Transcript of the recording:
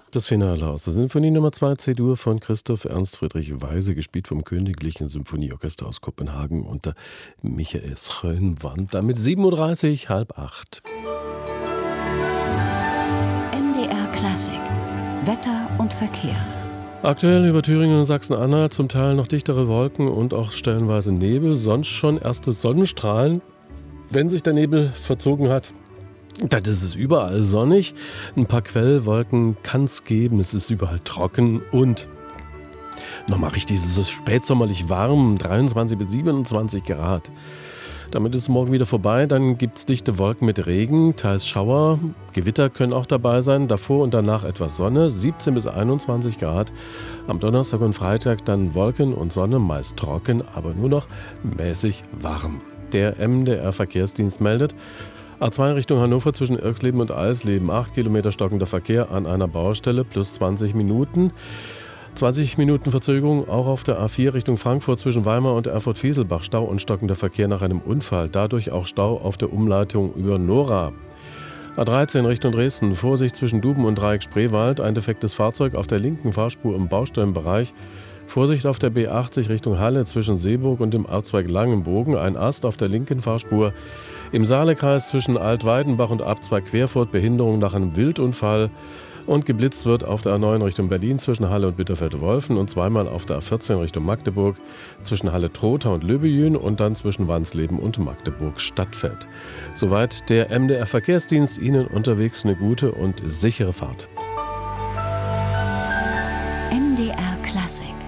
Das Finale aus der Sinfonie Nummer 2 C-Dur von Christoph Ernst Friedrich Weise, gespielt vom Königlichen Symphonieorchester aus Kopenhagen unter Michael Schönwandt. Damit 7:30 Uhr, 7:30. MDR Klassik. Wetter und Verkehr. Aktuell über Thüringen und Sachsen-Anhalt zum Teil noch dichtere Wolken und auch stellenweise Nebel, sonst schon erste Sonnenstrahlen. Wenn sich der Nebel verzogen hat, dann ist es überall sonnig. Ein paar Quellwolken kann es geben. Es ist überall trocken und nochmal richtig so spätsommerlich warm, 23 bis 27 Grad. Damit ist es morgen wieder vorbei. Dann gibt es dichte Wolken mit Regen, teils Schauer. Gewitter können auch dabei sein. Davor und danach etwas Sonne, 17 bis 21 Grad. Am Donnerstag und Freitag dann Wolken und Sonne, meist trocken, aber nur noch mäßig warm. Der MDR-Verkehrsdienst meldet: A2 Richtung Hannover zwischen Irxleben und Eisleben, 8 Kilometer stockender Verkehr an einer Baustelle, plus 20 Minuten. 20 Minuten Verzögerung auch auf der A4 Richtung Frankfurt zwischen Weimar und Erfurt-Fieselbach. Stau und stockender Verkehr nach einem Unfall. Dadurch auch Stau auf der Umleitung über Nora. A13 Richtung Dresden. Vorsicht zwischen Duben und Dreieck Spreewald. Ein defektes Fahrzeug auf der linken Fahrspur im Baustellenbereich. Vorsicht auf der B80 Richtung Halle zwischen Seeburg und dem Abzweig Langenbogen. Ein Ast auf der linken Fahrspur. Im Saalekreis zwischen Altweidenbach und Abzweig Querfurt. Behinderung nach einem Wildunfall. Und geblitzt wird auf der A9 Richtung Berlin zwischen Halle und Bitterfeld-Wolfen und zweimal auf der A14 Richtung Magdeburg zwischen Halle-Trotha und Löbejün und dann zwischen Wansleben und Magdeburg-Stadtfeld. Soweit der MDR-Verkehrsdienst. Ihnen unterwegs eine gute und sichere Fahrt. MDR Klassik.